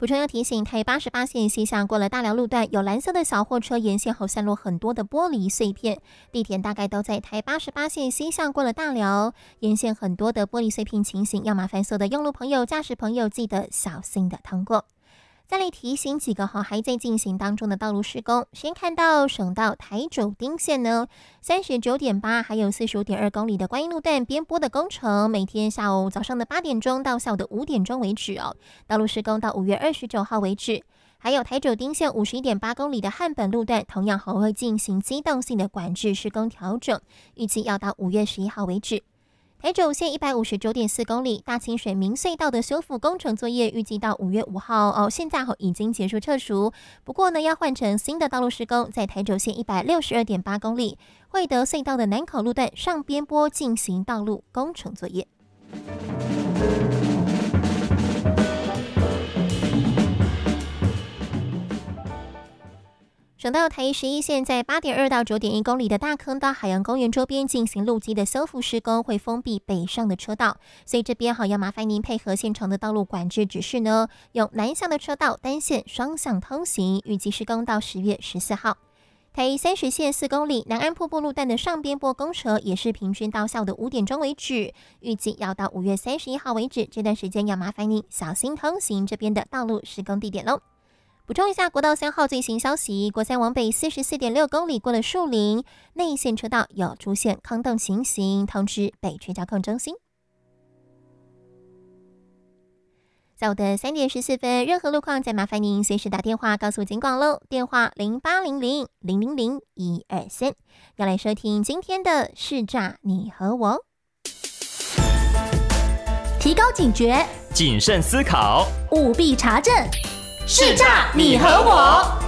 补充要提醒，台88线西向过了大寮路段，有蓝色的小货车沿线后散落很多的玻璃碎片。地点大概都在台88线西向过了大寮，沿线很多的玻璃碎片情形，要麻烦所有的用路朋友、驾驶朋友记得小心的通过。再来提醒几个还在进行当中的道路施工。先看到省道台九丁线呢，39.8还有45.2公里的观音路段边坡的工程，每天下午早上的8点钟到下午的5点钟为止哦。道路施工到5月29号为止。还有台九丁线51.8公里的汉本路段，同样还会进行机动性的管制施工调整，预计要到5月11号为止。台九线159.4公里大清水明隧道的修复工程作业预计到5月5号现在已经结束撤除。不过呢，要换成新的道路施工，在台九线162.8公里惠德隧道的南口路段上边坡进行道路工程作业。省道台11线在8.2到9.1公里的大坑道海洋公园周边进行路基的修复施工，会封闭北上的车道，所以这边要麻烦您配合现场的道路管制指示呢，用南向的车道单线双向通行，预计施工到10月14号。台30线4公里南安瀑布路段的上边坡工程也是平均到下午的5点钟为止，预计要到5月31号为止，这段时间要麻烦您小心通行这边的道路施工地点喽。补充一下国道3号最新消息，国3往北44.6公里过了树林内线车道有出现坑洞情形，通知北区交通中心。下午的3点14分，任何路况再麻烦您随时打电话告诉警广喽，电话0800-000-123，要来收听今天的市诈你和我。 提高警觉， 谨慎思考， 务必查证， 市诈你和我。